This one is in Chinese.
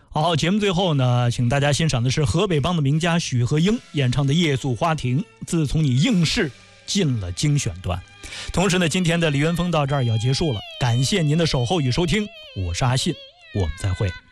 好，节目最后呢，请大家欣赏的是河北帮的名家许和英演唱的《夜宿花亭》，自从你应试进了精选段。同时呢，今天的李元峰到这儿也要结束了，感谢您的守候与收听，我是阿信，我们再会。